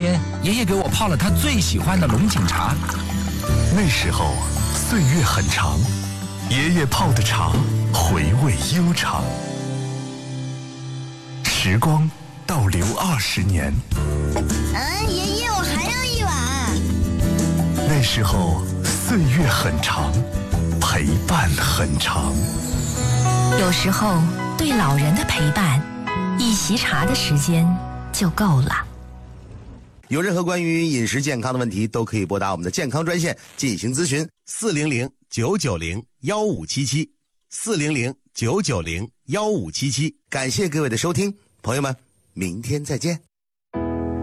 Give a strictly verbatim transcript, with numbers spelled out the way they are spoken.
天，爷爷给我泡了他最喜欢的龙井茶。 那时候岁月很长，爷爷泡的茶回味悠长。时光倒流二十年， 嗯，爷爷，我还要一碗。 那时候岁月很长，陪伴很长。 有时候对老人的陪伴，一席茶的时间就够了。 有任何关于饮食健康的问题，都可以拨打我们的健康专线进行咨询，四零零九九零幺五七七，四零零九九零幺五七七。感谢各位的收听，朋友们，明天再见。